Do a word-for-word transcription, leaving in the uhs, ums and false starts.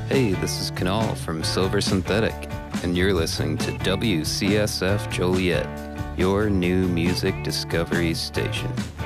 Hey, this is Kanal from Silver Synthetic, and you're listening to W C S F Joliet, your new music discovery station.